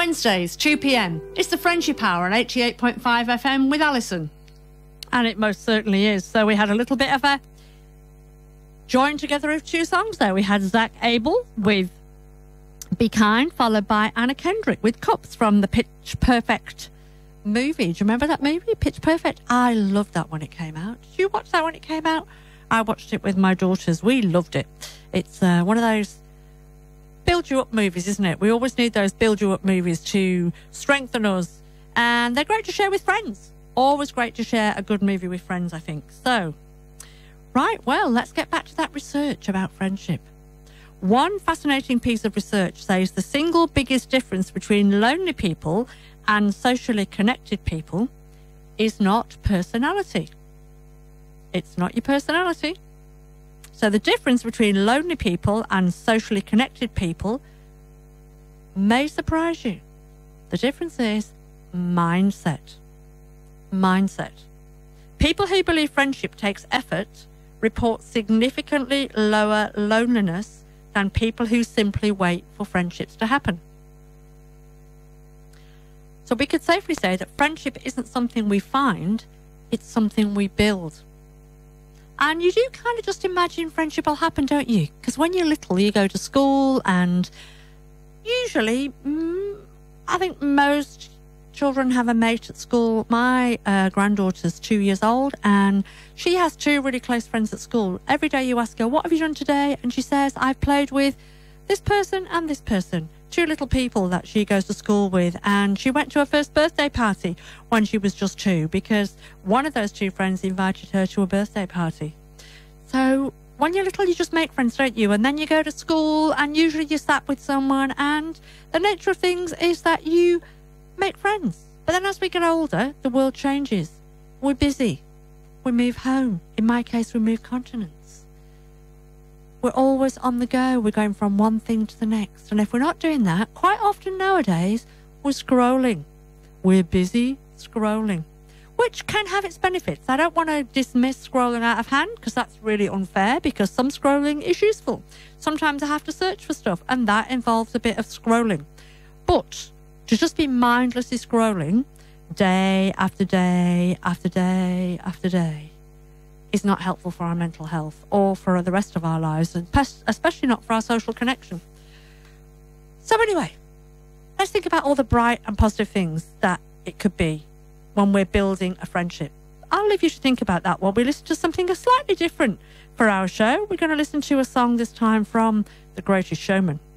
Wednesdays, 2 p.m. It's the Friendship Hour on 88.5 FM with Alison. And it most certainly is. So we had a little bit of a join together of two songs there. We had Zach Abel with Be Kind, followed by Anna Kendrick with Cups from the Pitch Perfect movie. Do you remember that movie, Pitch Perfect? I loved that when it came out. Did you watch that when it came out? I watched it with my daughters. We loved it. It's one of those build you up movies, isn't it? We always need those build you up movies to strengthen us. And they're great to share with friends. Always great to share a good movie with friends, I think. So, right, well, let's get back to that research about friendship. One fascinating piece of research says the single biggest difference between lonely people and socially connected people is not personality. It's not your personality. So the difference between lonely people and socially connected people may surprise you. The difference is mindset. Mindset. People who believe friendship takes effort report significantly lower loneliness than people who simply wait for friendships to happen. So we could safely say that friendship isn't something we find, it's something we build. And you do kind of just imagine friendship will happen, don't you? Because when you're little, you go to school and usually, I think most children have a mate at school. My granddaughter's 2 years old and she has two really close friends at school. Every day you ask her, what have you done today? And she says, I've played with this person and this person. Two little people that she goes to school with. And she went to her first birthday party when she was just 2 because one of those two friends invited her to a birthday party. So when you're little, you just make friends, don't you? And then you go to school and usually you sat with someone and the nature of things is that you make friends. But then as we get older, the world changes. We're busy. We move home. In my case, we move continents. We're always on the go. We're going from one thing to the next. And if we're not doing that, quite often nowadays, we're scrolling. We're busy scrolling, which can have its benefits. I don't want to dismiss scrolling out of hand because that's really unfair because some scrolling is useful. Sometimes I have to search for stuff and that involves a bit of scrolling. But to just be mindlessly scrolling day after day after day after day is not helpful for our mental health or for the rest of our lives, and especially not for our social connection. So anyway, let's think about all the bright and positive things that it could be when we're building a friendship. I'll leave you to think about that while we listen to something slightly different for our show. We're going to listen to a song this time from The Greatest Showman.